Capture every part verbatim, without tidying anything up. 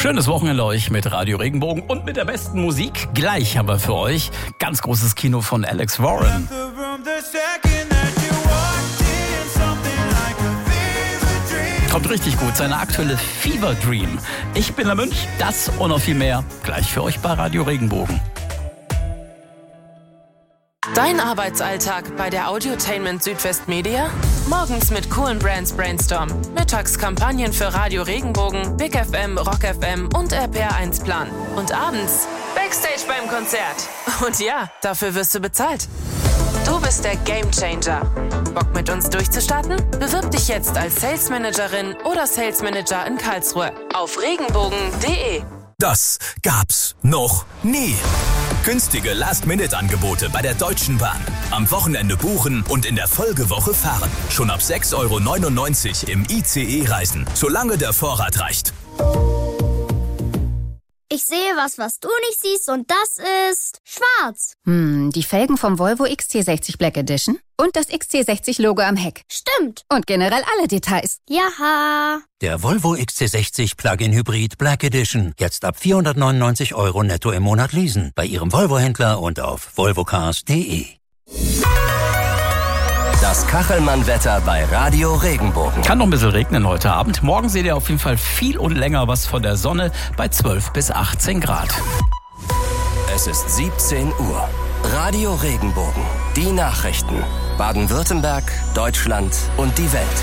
Schönes Wochenende euch mit Radio Regenbogen und mit der besten Musik. Gleich haben wir für euch ganz großes Kino von Alex Warren. Kommt richtig gut, seine aktuelle Fever Dream. Ich bin der Münch, das und noch viel mehr gleich für euch bei Radio Regenbogen. Dein Arbeitsalltag bei der Audiotainment Südwest Media? Morgens mit coolen Brands Brainstorm. Mittags Kampagnen für Radio Regenbogen, Big F M, Rock F M und R P R eins Plan. Und abends Backstage beim Konzert. Und ja, dafür wirst du bezahlt. Du bist der Gamechanger. Bock mit uns durchzustarten? Bewirb dich jetzt als Sales Managerin oder Sales Manager in Karlsruhe auf regenbogen punkt de. Das gab's noch nie. Günstige Last-Minute-Angebote bei der Deutschen Bahn. Am Wochenende buchen und in der Folgewoche fahren. Schon ab sechs Euro neunundneunzig im I C E-Reisen, solange der Vorrat reicht. Ich sehe was, was du nicht siehst, und das ist schwarz. Hm, die Felgen vom Volvo X C sechzig Black Edition und das X C sechzig Logo am Heck. Stimmt. Und generell alle Details. Jaha. Der Volvo X C sechzig Plug-in Hybrid Black Edition. Jetzt ab vierhundertneunundneunzig Euro netto im Monat leasen. Bei Ihrem Volvo-Händler und auf volvocars punkt de. Das Kachelmann-Wetter bei Radio Regenbogen. Kann noch ein bisschen regnen heute Abend. Morgen seht ihr auf jeden Fall viel und länger was von der Sonne bei zwölf bis achtzehn Grad. Es ist siebzehn Uhr. Radio Regenbogen. Die Nachrichten. Baden-Württemberg, Deutschland und die Welt.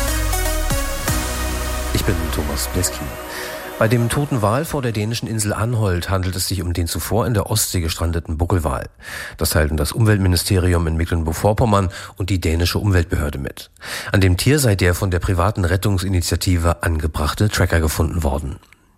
Ich bin Thomas Bleski. Bei dem toten Wal vor der dänischen Insel Anholt handelt es sich um den zuvor in der Ostsee gestrandeten Buckelwal. Das teilten das Umweltministerium in Mecklenburg-Vorpommern und die dänische Umweltbehörde mit. An dem Tier sei der von der privaten Rettungsinitiative angebrachte Tracker gefunden worden.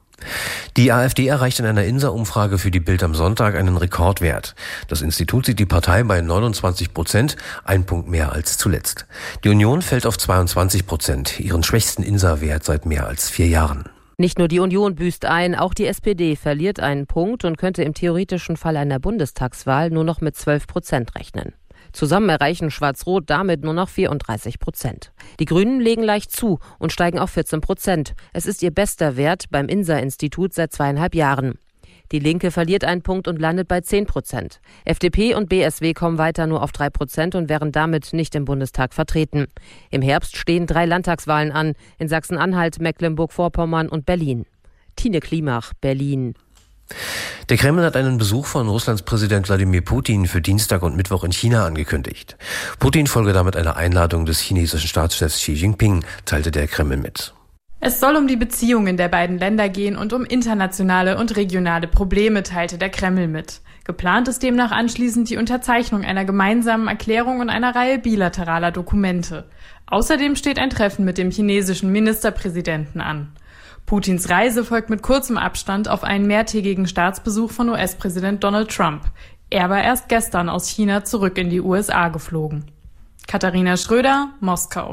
Die AfD erreicht in einer Insa-Umfrage für die Bild am Sonntag einen Rekordwert. Das Institut sieht die Partei bei neunundzwanzig Prozent, ein Punkt mehr als zuletzt. Die Union fällt auf zweiundzwanzig Prozent, ihren schwächsten Insa-Wert seit mehr als vier Jahren. Nicht nur die Union büßt ein, auch die S P D verliert einen Punkt und könnte im theoretischen Fall einer Bundestagswahl nur noch mit zwölf Prozent rechnen. Zusammen erreichen Schwarz-Rot damit nur noch vierunddreißig Prozent. Die Grünen legen leicht zu und steigen auf vierzehn Prozent. Es ist ihr bester Wert beim Insa-Institut seit zweieinhalb Jahren. Die Linke verliert einen Punkt und landet bei zehn Prozent. F D P und B S W kommen weiter nur auf drei Prozent und wären damit nicht im Bundestag vertreten. Im Herbst stehen drei Landtagswahlen an, in Sachsen-Anhalt, Mecklenburg-Vorpommern und Berlin. Tine Klimach, Berlin. Der Kreml hat einen Besuch von Russlands Präsident Wladimir Putin für Dienstag und Mittwoch in China angekündigt. Putin folge damit einer Einladung des chinesischen Staatschefs Xi Jinping, teilte der Kreml mit. Es soll um die Beziehungen der beiden Länder gehen und um internationale und regionale Probleme, teilte der Kreml mit. Geplant ist demnach anschließend die Unterzeichnung einer gemeinsamen Erklärung und einer Reihe bilateraler Dokumente. Außerdem steht ein Treffen mit dem chinesischen Ministerpräsidenten an. Putins Reise folgt mit kurzem Abstand auf einen mehrtägigen Staatsbesuch von U S-Präsident Donald Trump. Er war erst gestern aus China zurück in die U S A geflogen. Katharina Schröder, Moskau.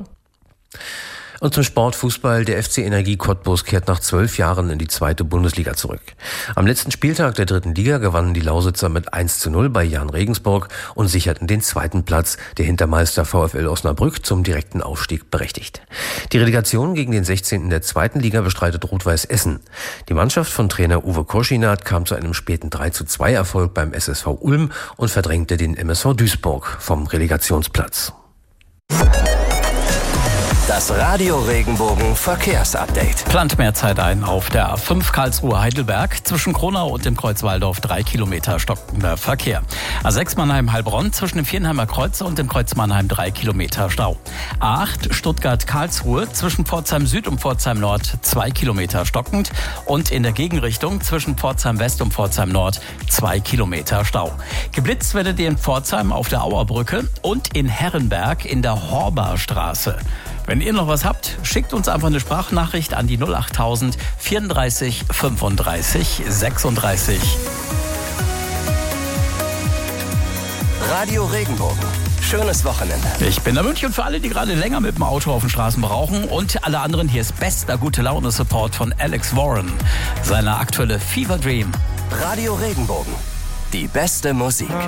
Und zum Sport Fußball. Der F C Energie Cottbus kehrt nach zwölf Jahren in die zweite Bundesliga zurück. Am letzten Spieltag der dritten Liga gewannen die Lausitzer mit eins zu null bei Jahn Regensburg und sicherten den zweiten Platz, der Hintermeister VfL Osnabrück zum direkten Aufstieg berechtigt. Die Relegation gegen den sechzehnten der zweiten Liga bestreitet Rot-Weiß Essen. Die Mannschaft von Trainer Uwe Koschinat kam zu einem späten drei zu zwei Erfolg beim S S V Ulm und verdrängte den M S V Duisburg vom Relegationsplatz. Das Radio Regenbogen Verkehrsupdate. Plant mehr Zeit ein auf der A fünf Karlsruhe-Heidelberg. Zwischen Kronau und dem Kreuz Waldorf drei Kilometer stockender Verkehr. A sechs Mannheim-Heilbronn zwischen dem Vierenheimer Kreuz und dem Kreuz Mannheim drei Kilometer Stau. A acht Stuttgart-Karlsruhe zwischen Pforzheim Süd und Pforzheim Nord zwei Kilometer stockend. Und in der Gegenrichtung zwischen Pforzheim West und Pforzheim Nord zwei Kilometer Stau. Geblitzt werdet ihr in Pforzheim auf der Auerbrücke und in Herrenberg in der Horbarstraße. Wenn ihr noch was habt, schickt uns einfach eine Sprachnachricht an die null achttausend vierunddreißig fünfunddreißig sechsunddreißig. Radio Regenbogen. Schönes Wochenende. Ich bin der Münch und für alle, die gerade länger mit dem Auto auf den Straßen brauchen und alle anderen, hier ist bester Gute-Laune-Support von Alex Warren. Seine aktuelle Fever Dream. Radio Regenbogen. Die beste Musik.